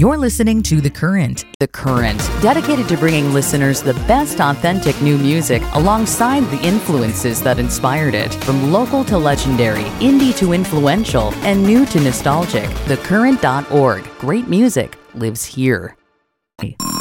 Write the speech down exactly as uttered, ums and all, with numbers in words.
You're listening to The Current. The Current, dedicated to bringing listeners the best authentic new music alongside the influences that inspired it. From local to legendary, indie to influential, and new to nostalgic. the current dot org. Great music lives here.